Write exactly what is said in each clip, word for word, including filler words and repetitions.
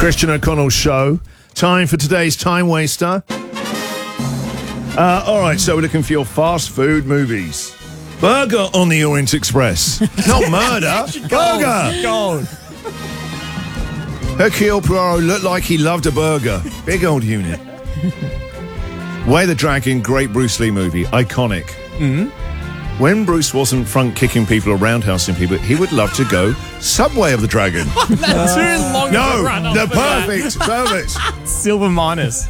Christian O'Connell Show. Time for today's Time Waster. Uh, all right, so we're looking for your fast food movies. Burger on the Orient Express. Not murder. Burger. Gold. Hercule Poirot looked like he loved a burger. Big old unit. Way the Dragon, great Bruce Lee movie. Iconic. Mm-hmm. When Bruce wasn't front kicking people or roundhousing people, he would love to go Subway of the Dragon. That's too long No, of a run the for that. perfect, perfect. Silver minus.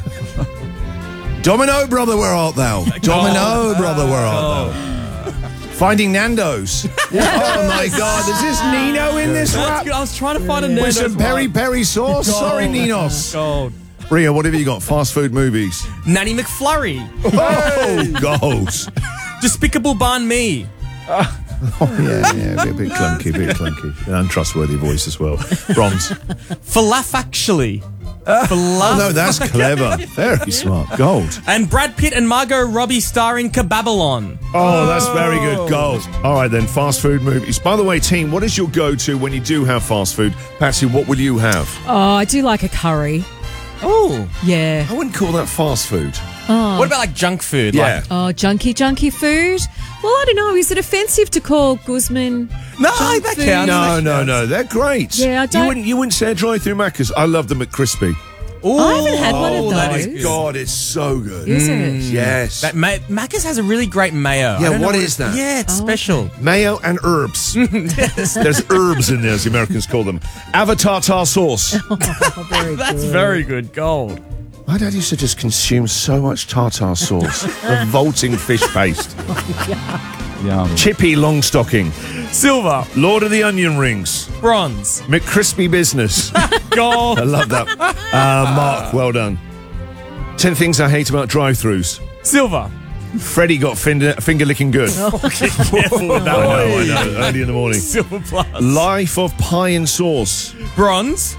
Domino, brother, where art thou? Domino, brother, where art thou? Finding Nando's. Oh my God, is this Nino in this That's rap? good. I was trying to find a With Nando's some peri peri sauce? Sorry, Ninos. Gold. Ria, what have you got? Fast food movies. Nanny McFlurry. Oh, goals. Despicable Banh Mi. Oh, yeah, yeah, a bit, bit clunky, a bit clunky. An untrustworthy voice as well. Bronze. Falafactually. Falaf- Oh, no, that's clever. Very smart. Gold. And Brad Pitt and Margot Robbie star in Kababylon. Oh, that's very good. Gold. All right, then, fast food movies. By the way, team, what is your go-to when you do have fast food? Patsy, what will you have? Oh, I do like a curry. Oh. Yeah. I wouldn't call that fast food. What about like junk food? Yeah. Like, Oh, junky, junky food. Well, I don't know. Is it offensive to call Guzman? no, junk that food? counts. No, that no, counts. no. They're great. Yeah, I You don't- wouldn't, you wouldn't say a drive-through Macca's. I love the McCrispy. Ooh. I haven't had one of Oh, that is those. good. God, it's so good. Is it? Yes. That Ma- Macca's has a really great mayo. I Yeah, don't know what is that? Yeah, it's special. Mayo and herbs. There's herbs in there, as the Americans call them. Avatar sauce. Oh, very That's good. very good. Gold. My dad used to just consume so much tartar sauce. Revolting fish paste. Yum. Chippy Longstocking. Silver. Lord of the Onion Rings. Bronze. McCrispy Business. Gold. I love that. Uh, Mark, well done. Ten things I hate about drive-thrus. Silver. Freddie got finger, finger licking good. Okay, careful with that I one. know, I know. Early in the morning. Silver plus. Life of Pie and Sauce. Bronze.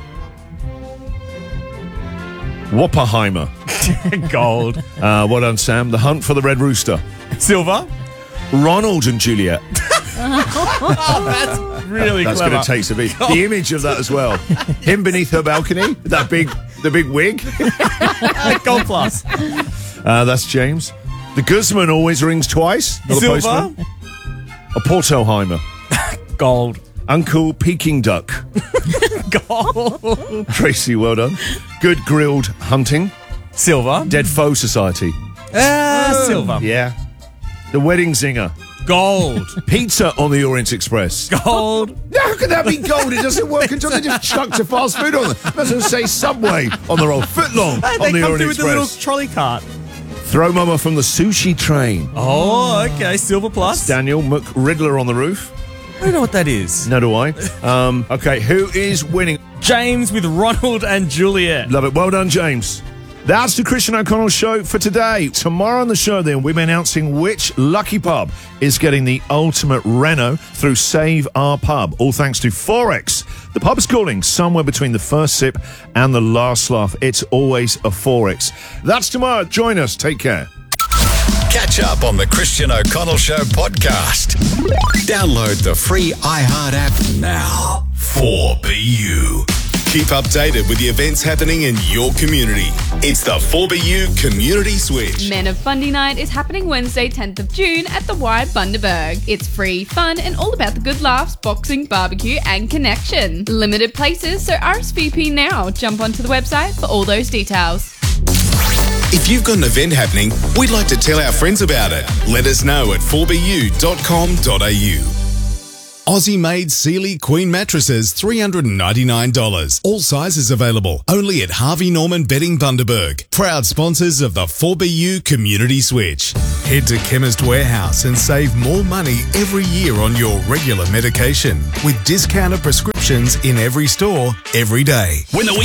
Whopperheimer. Gold. Uh, well done, Sam. The Hunt for the Red Rooster. Silver. Ronald and Juliet. That's really That's clever. going to taste a bit. The image of that as well. Him beneath her balcony. That big, the big wig. Gold plus. Uh, that's James. The Guzman always rings twice. Not a Silver. postman. A Portoheimer. Gold. Uncle Peking Duck. Gold. Tracy, well done. Good Grilled Hunting. Silver. Dead Foe Society. Ah, silver. Yeah. The Wedding Zinger. Gold. Pizza on the Orient Express. Gold. How can that be gold? It doesn't work until they just chucked a fast food on them. Might as well say Subway on the roll. Footlong Hey, on they the come Orient through with the little Express. trolley cart. Throw Mama from the Sushi Train. Oh, okay. Silver plus. Daniel McRiddler on the roof. I don't know what that is. No do I. Um, okay, who is winning? James with Ronald and Juliet. Love it. Well done, James. That's the Christian O'Connell Show for today. Tomorrow on the show, then, we'll be announcing which lucky pub is getting the ultimate reno through Save Our Pub. All thanks to Forex. The pub's calling somewhere between the first sip and the last laugh. It's always a Forex. That's tomorrow. Join us. Take care. Catch up on the Christian O'Connell Show podcast. Download the free iHeart app now. four B U. Keep updated with the events happening in your community. It's the four B U Community Switch. Men of Fundy Night is happening Wednesday, tenth of June at the Y Bundaberg. It's free, fun, and all about the good laughs, boxing, barbecue, and connection. Limited places, so R S V P now. Jump onto the website for all those details. If you've got an event happening, we'd like to tell our friends about it. Let us know at four b u dot com dot a u. Aussie-made Sealy Queen mattresses, three hundred ninety-nine dollars. All sizes available. Only at Harvey Norman Bedding Bundaberg. Proud sponsors of the four B U Community Switch. Head to Chemist Warehouse and save more money every year on your regular medication with discounted prescriptions in every store, every day. When the week